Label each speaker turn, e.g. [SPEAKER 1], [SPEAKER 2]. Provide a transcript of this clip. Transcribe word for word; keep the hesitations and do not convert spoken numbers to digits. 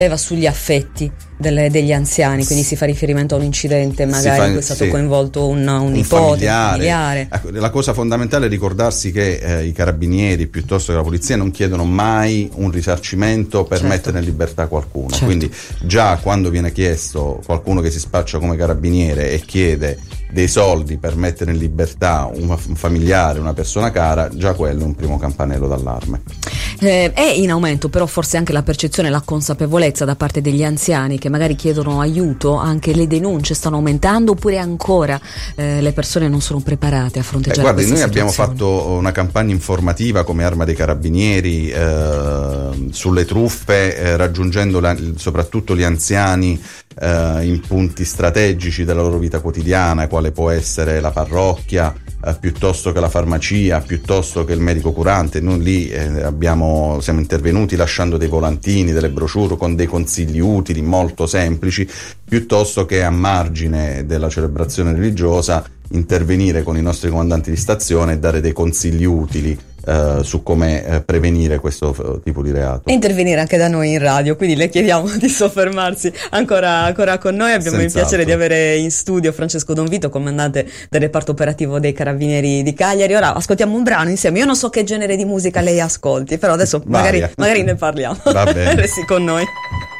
[SPEAKER 1] sugli affetti delle, degli anziani, quindi si fa riferimento a un incidente magari
[SPEAKER 2] fa,
[SPEAKER 1] in cui è stato
[SPEAKER 2] sì,
[SPEAKER 1] coinvolto un, un,
[SPEAKER 2] un
[SPEAKER 1] nipote,
[SPEAKER 2] familiare.
[SPEAKER 1] familiare.
[SPEAKER 2] La cosa fondamentale è ricordarsi che eh, i carabinieri piuttosto che la polizia non chiedono mai un risarcimento per
[SPEAKER 1] certo.
[SPEAKER 2] mettere in libertà qualcuno,
[SPEAKER 1] certo.
[SPEAKER 2] quindi già quando viene chiesto qualcuno che si spaccia come carabiniere e chiede dei soldi per mettere in libertà un, un familiare, una persona cara, già quello è un primo campanello d'allarme.
[SPEAKER 1] Eh, è in aumento però forse anche la percezione e la consapevolezza da parte degli anziani che magari chiedono aiuto, anche le denunce stanno aumentando, oppure ancora eh, le persone non sono preparate a fronteggiare
[SPEAKER 2] eh, guardi,
[SPEAKER 1] queste
[SPEAKER 2] noi
[SPEAKER 1] situazioni?
[SPEAKER 2] abbiamo fatto una campagna informativa come Arma dei Carabinieri eh, sulle truffe, eh, raggiungendo la, soprattutto gli anziani eh, in punti strategici della loro vita quotidiana, quale può essere la parrocchia, eh, piuttosto che la farmacia, piuttosto che il medico curante. Noi lì eh, abbiamo, siamo intervenuti lasciando dei volantini, delle brochure con dei consigli utili molto semplici, piuttosto che a margine della celebrazione religiosa intervenire con i nostri comandanti di stazione e dare dei consigli utili eh, su come eh, prevenire questo f- tipo di reato.
[SPEAKER 1] E intervenire anche da noi in radio, quindi le chiediamo di soffermarsi ancora, ancora con noi. Abbiamo
[SPEAKER 2] Senz'altro.
[SPEAKER 1] il piacere di avere in studio Francesco Don Vito, comandante del reparto operativo dei Carabinieri di Cagliari. Ora ascoltiamo un brano insieme. Io non so che genere di musica lei ascolti, però adesso magari, magari ne parliamo.
[SPEAKER 2] Va bene.
[SPEAKER 1] Resti con noi.